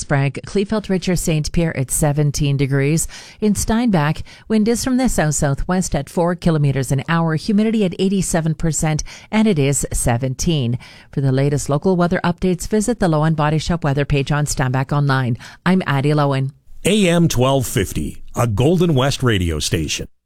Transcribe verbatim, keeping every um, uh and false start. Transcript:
Sprague, Kleefeld Ridge or Saint Pierre at seventeen degrees. In Steinbach, wind is from the south-southwest at four kilometers an hour, humidity at eighty-seven percent, and it is seventeen. For the latest local weather updates, visit the Lowen Body Shop weather page on Steinbach Online. I'm Addie Lowen. A M twelve fifty, a Golden West radio station.